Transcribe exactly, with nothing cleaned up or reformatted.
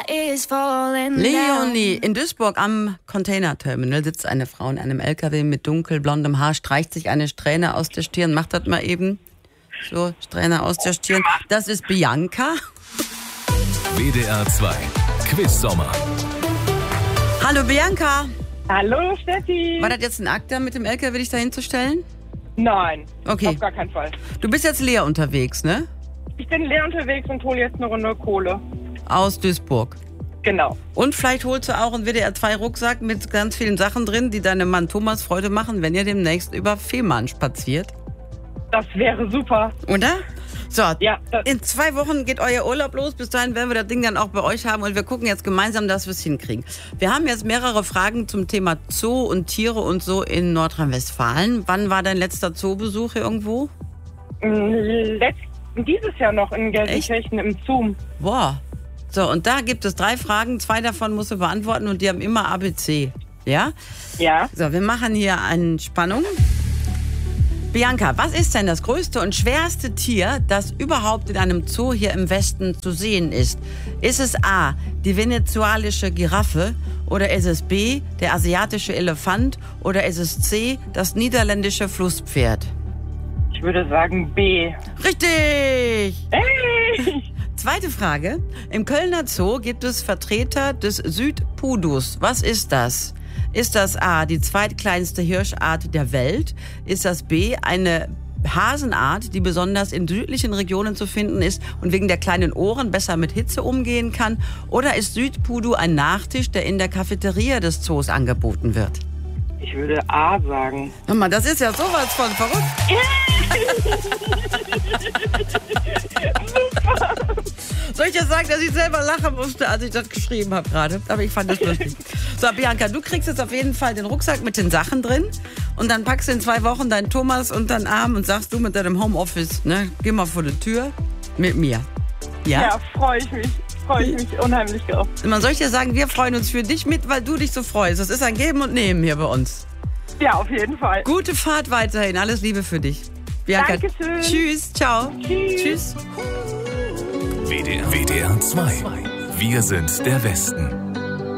is falling down. Leonie, in Duisburg am Containerterminal sitzt eine Frau in einem L K W mit dunkelblondem Haar, streicht sich eine Strähne aus der Stirn. Macht das mal eben. So, Strähne aus der Stirn. Das ist Bianca. W D R zwei Quiz-Sommer. Hallo Bianca. Hallo Steffi. War das jetzt ein Akt, da mit dem L K W dich da hinzustellen? Nein, Okay. auf gar keinen Fall. Du bist jetzt leer unterwegs, ne? Ich bin leer unterwegs und hole jetzt eine Runde Kohle. Aus Duisburg. Genau. Und vielleicht holst du auch einen W D R zwei Rucksack mit ganz vielen Sachen drin, die deinem Mann Thomas Freude machen, wenn ihr demnächst über Fehmarn spaziert. Das wäre super. Oder? So, Ja, das- in zwei Wochen geht euer Urlaub los. Bis dahin werden wir das Ding dann auch bei euch haben und wir gucken jetzt gemeinsam, dass wir es hinkriegen. Wir haben jetzt mehrere Fragen zum Thema Zoo und Tiere und so in Nordrhein-Westfalen. Wann war dein letzter Zoobesuch hier irgendwo? Mm, Letzt, dieses Jahr noch in Gelsenkirchen im Zoom. Boah. So, und da gibt es drei Fragen. Zwei davon musst du beantworten und die haben immer A B C. Ja? Ja. So, wir machen hier eine Spannung. Bianca, was ist denn das größte und schwerste Tier, das überhaupt in einem Zoo hier im Westen zu sehen ist? Ist es A, die venezuelische Giraffe oder ist es B, der asiatische Elefant oder ist es C, das niederländische Flusspferd? Ich würde sagen B. Richtig! Hey! Zweite Frage. Im Kölner Zoo gibt es Vertreter des Südpudus. Was ist das? Ist das A, die zweitkleinste Hirschart der Welt? Ist das B, eine Hasenart, die besonders in südlichen Regionen zu finden ist und wegen der kleinen Ohren besser mit Hitze umgehen kann? Oder ist Südpudu ein Nachtisch, der in der Cafeteria des Zoos angeboten wird? Ich würde A sagen. Hör mal, das ist ja sowas von verrückt. Soll ich jetzt sagen, dass ich selber lachen musste, als ich das geschrieben habe gerade? Aber ich fand das lustig. So, Bianca, du kriegst jetzt auf jeden Fall den Rucksack mit den Sachen drin und dann packst du in zwei Wochen deinen Thomas unter den Arm und sagst du mit deinem Homeoffice, ne, geh mal vor die Tür mit mir. Ja? Ja, freue ich mich. Freue ich mich unheimlich drauf. Man soll dir sagen, wir freuen uns für dich mit, weil du dich so freust. Das ist ein Geben und Nehmen hier bei uns. Ja, auf jeden Fall. Gute Fahrt weiterhin. Alles Liebe für dich. Bianca. Dankeschön. Tschüss. Ciao. Tschüss. Tschüss. W D R zwei. Wir sind der Westen.